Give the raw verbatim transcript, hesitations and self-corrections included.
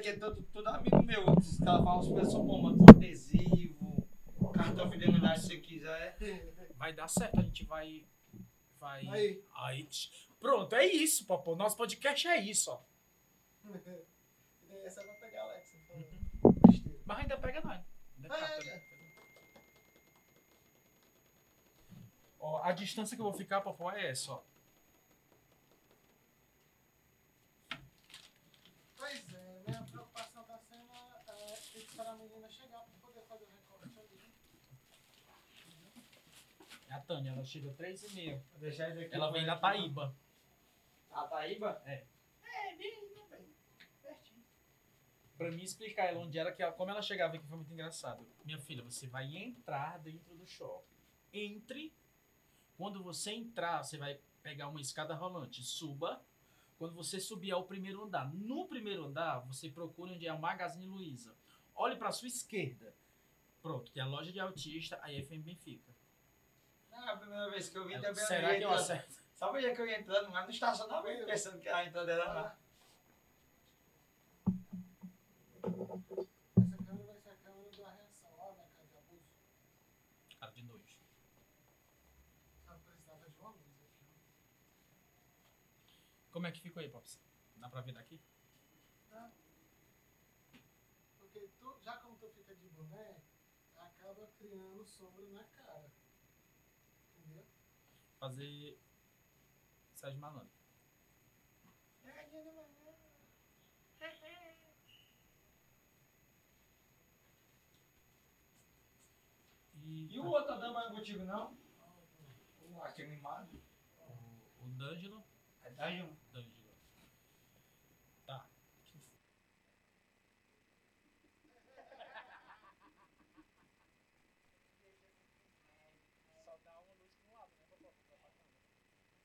aqui é todo, todo amigo meu. Os caras falam super são bom, mano. Adesivo, cartão de fidelidade se você quiser. Vai dar certo, a gente vai. Vai. Aí. Aí. Pronto, é isso, papo. Nosso podcast é isso, ó. E daí essa vai pegar a Alexa. Então, Mas ainda pega nós. Ainda É, capta, é. né? Ó, a distância que eu vou ficar, papo, é essa, ó. Pois é, minha preocupação tá sendo é, esperar a menina chegar pra poder fazer o recorte ali. É a Tânia, ela chega três e meia. Vou deixar isso aqui. Ela vem da Taíba. A Taíba? É. É, bem, não, bem. Pertinho. Pra mim explicar ela onde era, que ela, como ela chegava aqui foi muito engraçado. Minha filha, você vai entrar dentro do shopping. Entre. Quando você entrar, você vai pegar uma escada rolante. Suba. Quando você subir ao primeiro andar. No primeiro andar, você procura onde é a Magazine Luiza. Olhe pra sua esquerda. Pronto, tem a loja de autista, a F M Benfica. Não, é a primeira vez que eu vi também. Será que eu acerto? Sabe onde é que eu ia entrando? Lá no estacionamento, pensando que a entrada era lá. Essa câmera vai ser a câmera da reação, ó, na cara de abuso. Cara de noite. Só precisava de uma luz aqui. Como é que ficou aí, Pops? Dá pra ver daqui? Tá? Porque tu, já como tu fica de boné, acaba criando sombra na cara. Entendeu? Fazer Sérgio Malandro. E, E o outro andando mais contigo, não? O aquele animado. o, o D'Angelo. É Dungeon. D'Angelo.